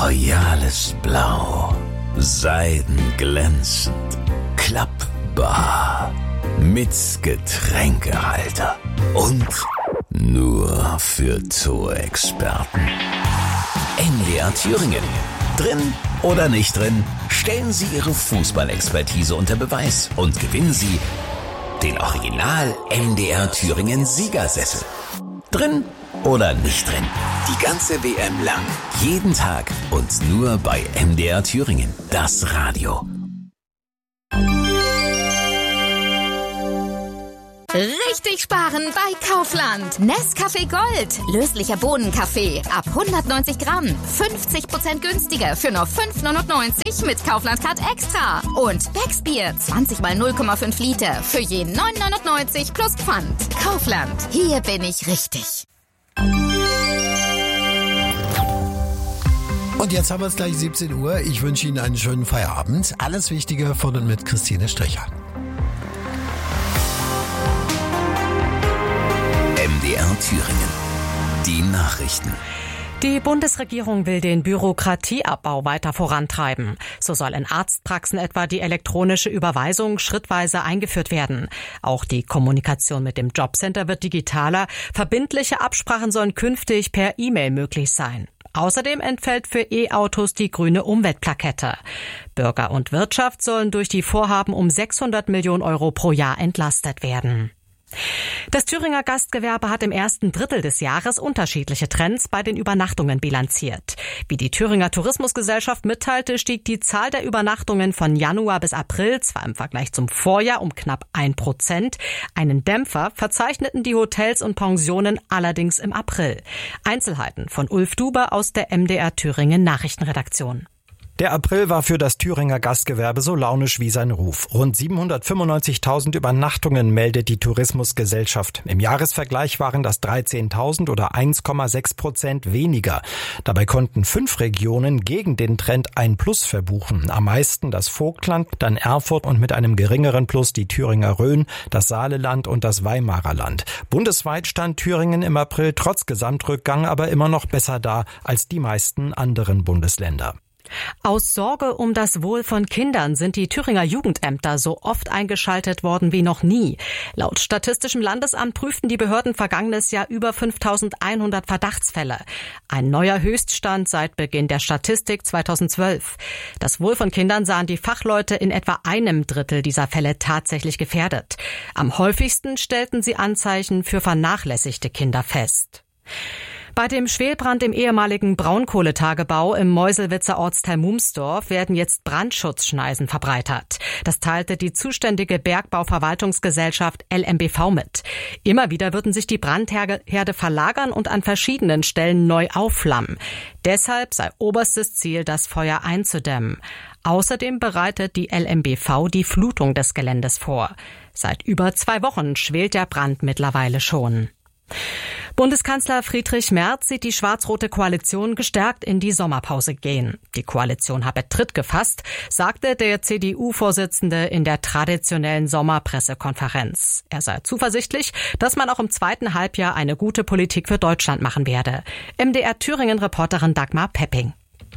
royales Blau, seidenglänzend, klappbar, mit Getränkehalter und nur für Zoo-Experten. NDR Thüringen. Drin oder nicht drin, stellen Sie Ihre Fußballexpertise unter Beweis und gewinnen Sie den Original NDR Thüringen Siegersessel. Drin oder nicht drin, die ganze WM lang, jeden Tag und nur bei NDR Thüringen, das Radio. Richtig sparen bei Kaufland. Nescafé Gold. Löslicher Bohnenkaffee. Ab 190 Gramm. 50% günstiger für nur 5,99 mit Kaufland Card Extra. Und Becksbier. 20 mal 0,5 Liter. Für je 9,99 plus Pfand. Kaufland. Hier bin ich richtig. Und jetzt haben wir es gleich 17 Uhr. Ich wünsche Ihnen einen schönen Feierabend. Alles Wichtige von und mit Christine Stricher. MDR Thüringen. Die Nachrichten. Die Bundesregierung will den Bürokratieabbau weiter vorantreiben. So soll in Arztpraxen etwa die elektronische Überweisung schrittweise eingeführt werden. Auch die Kommunikation mit dem Jobcenter wird digitaler. Verbindliche Absprachen sollen künftig per E-Mail möglich sein. Außerdem entfällt für E-Autos die grüne Umweltplakette. Bürger und Wirtschaft sollen durch die Vorhaben um 600 Millionen Euro pro Jahr entlastet werden. Das Thüringer Gastgewerbe hat im ersten Drittel des Jahres unterschiedliche Trends bei den Übernachtungen bilanziert. Wie die Thüringer Tourismusgesellschaft mitteilte, stieg die Zahl der Übernachtungen von Januar bis April zwar im Vergleich zum Vorjahr um knapp 1%. Einen Dämpfer verzeichneten die Hotels und Pensionen allerdings im April. Einzelheiten von Ulf Duber aus der MDR Thüringen Nachrichtenredaktion. Der April war für das Thüringer Gastgewerbe so launisch wie sein Ruf. Rund 795.000 Übernachtungen meldet die Tourismusgesellschaft. Im Jahresvergleich waren das 13.000 oder 1,6% weniger. Dabei konnten 5 Regionen gegen den Trend ein Plus verbuchen. Am meisten das Vogtland, dann Erfurt und mit einem geringeren Plus die Thüringer Rhön, das Saaleland und das Weimarer Land. Bundesweit stand Thüringen im April trotz Gesamtrückgang aber immer noch besser da als die meisten anderen Bundesländer. Aus Sorge um das Wohl von Kindern sind die Thüringer Jugendämter so oft eingeschaltet worden wie noch nie. Laut Statistischem Landesamt prüften die Behörden vergangenes Jahr über 5.100 Verdachtsfälle. Ein neuer Höchststand seit Beginn der Statistik 2012. Das Wohl von Kindern sahen die Fachleute in etwa 1/3 dieser Fälle tatsächlich gefährdet. Am häufigsten stellten sie Anzeichen für vernachlässigte Kinder fest. Bei dem Schwelbrand im ehemaligen Braunkohletagebau im Meuselwitzer Ortsteil Mumsdorf werden jetzt Brandschutzschneisen verbreitert. Das teilte die zuständige Bergbauverwaltungsgesellschaft LMBV mit. Immer wieder würden sich die Brandherde verlagern und an verschiedenen Stellen neu aufflammen. Deshalb sei oberstes Ziel, das Feuer einzudämmen. Außerdem bereitet die LMBV die Flutung des Geländes vor. Seit über 2 Wochen schwelt der Brand mittlerweile schon. Bundeskanzler Friedrich Merz sieht die schwarz-rote Koalition gestärkt in die Sommerpause gehen. Die Koalition habe Tritt gefasst, sagte der CDU-Vorsitzende in der traditionellen Sommerpressekonferenz. Er sei zuversichtlich, dass man auch im zweiten Halbjahr eine gute Politik für Deutschland machen werde. MDR Thüringen-Reporterin Dagmar Pepping.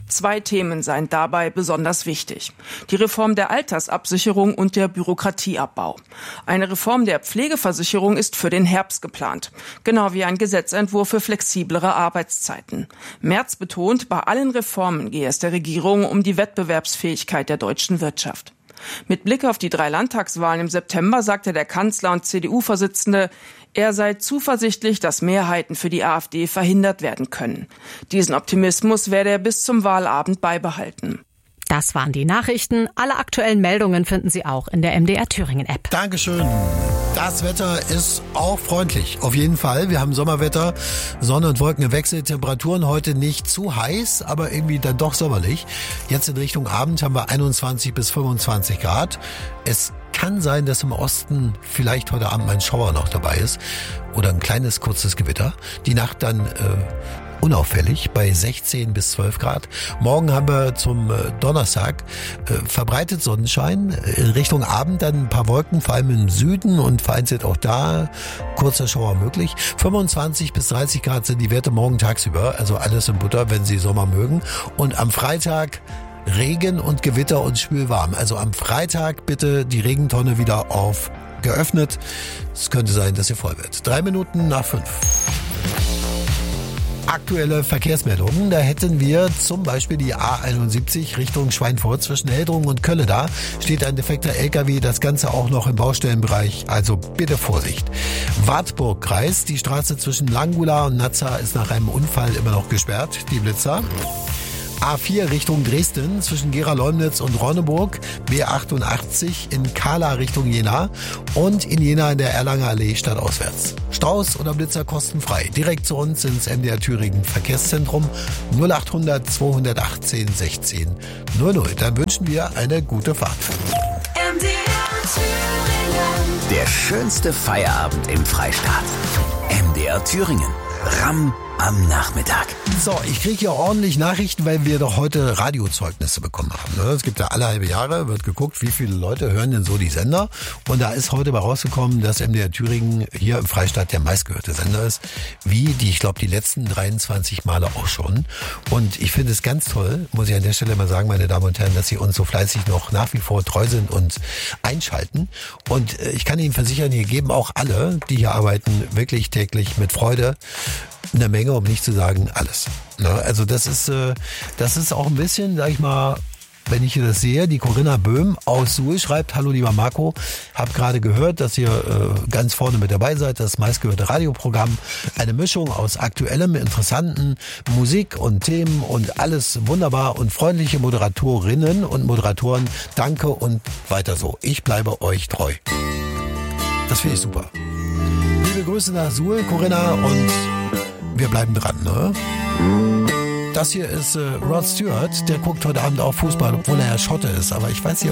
2 Themen seien dabei besonders wichtig. Die Reform der Altersabsicherung und der Bürokratieabbau. Eine Reform der Pflegeversicherung ist für den Herbst geplant. Genau wie ein Gesetzentwurf für flexiblere Arbeitszeiten. Merz betont, bei allen Reformen gehe es der Regierung um die Wettbewerbsfähigkeit der deutschen Wirtschaft. Mit Blick auf die 3 Landtagswahlen im September sagte der Kanzler und CDU-Vorsitzende, er sei zuversichtlich, dass Mehrheiten für die AfD verhindert werden können. Diesen Optimismus werde er bis zum Wahlabend beibehalten. Das waren die Nachrichten. Alle aktuellen Meldungen finden Sie auch in der MDR Thüringen App. Dankeschön. Das Wetter ist auch freundlich. Auf jeden Fall. Wir haben Sommerwetter, Sonne und Wolken gewechselt, Temperaturen heute nicht zu heiß, aber irgendwie dann doch sommerlich. Jetzt in Richtung Abend haben wir 21 bis 25 Grad. Es kann sein, dass im Osten vielleicht heute Abend ein Schauer noch dabei ist oder ein kleines, kurzes Gewitter. Die Nacht dann unauffällig bei 16 bis 12 Grad. Morgen haben wir zum Donnerstag verbreitet Sonnenschein. In Richtung Abend dann ein paar Wolken, vor allem im Süden und vereinzelt auch da kurzer Schauer möglich. 25 bis 30 Grad sind die Werte morgen tagsüber, also alles in Butter, wenn Sie Sommer mögen. Und am Freitag Regen und Gewitter und schwülwarm. Also am Freitag bitte die Regentonne wieder auf geöffnet. Es könnte sein, dass sie voll wird. 3 Minuten nach 5. Aktuelle Verkehrsmeldungen, da hätten wir zum Beispiel die A71 Richtung Schweinfurt zwischen Heldrungen und Kölle. Da steht ein defekter LKW, das Ganze auch noch im Baustellenbereich, also bitte Vorsicht. Wartburg-Kreis, die Straße zwischen Langula und Nazza ist nach einem Unfall immer noch gesperrt, die Blitzer. A4 Richtung Dresden zwischen Gera-Leumnitz und Ronneburg, B88 in Kala Richtung Jena und in Jena in der Erlanger Allee stadtauswärts. Staus oder Blitzer kostenfrei. Direkt zu uns ins MDR Thüringen Verkehrszentrum 0800 218 16 00. Dann wünschen wir eine gute Fahrt. MDR Thüringen. Der schönste Feierabend im Freistaat. MDR Thüringen. Ramm am Nachmittag. So, ich kriege ja ordentlich Nachrichten, weil wir doch heute Radiozeugnisse bekommen haben. Es gibt ja alle halbe Jahre, wird geguckt, wie viele Leute hören denn so die Sender. Und da ist heute mal rausgekommen, dass MDR Thüringen hier im Freistaat der meistgehörte Sender ist. Ich glaube, die letzten 23 Male auch schon. Und ich finde es ganz toll, muss ich an der Stelle mal sagen, meine Damen und Herren, dass Sie uns so fleißig noch nach wie vor treu sind und einschalten. Und ich kann Ihnen versichern, hier geben auch alle, die hier arbeiten, wirklich täglich mit Freude eine Menge, um nicht zu sagen alles. Also das ist auch ein bisschen, sag ich mal, wenn ich hier das sehe, die Corinna Böhm aus Suhl schreibt: Hallo lieber Marco, hab gerade gehört, dass ihr ganz vorne mit dabei seid, das meistgehörte Radioprogramm. Eine Mischung aus aktuellem, interessanten Musik und Themen und alles wunderbar und freundliche Moderatorinnen und Moderatoren. Danke und weiter so. Ich bleibe euch treu. Das finde ich super. Liebe Grüße nach Suhl, Corinna, und wir bleiben dran, ne? Das hier ist Rod Stewart, der guckt heute Abend auch Fußball, obwohl er ja Schotte ist, aber ich weiß nicht,